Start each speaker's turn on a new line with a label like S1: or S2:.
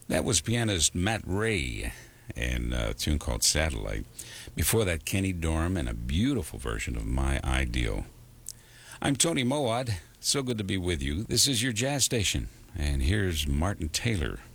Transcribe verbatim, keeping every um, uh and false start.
S1: That was pianist Matt Ray and a tune called Satellite. Before that, Kenny Dorham and a beautiful version of My Ideal. I'm Tony Mowat. So good to be with you. This is your jazz station. And here's Martin Taylor.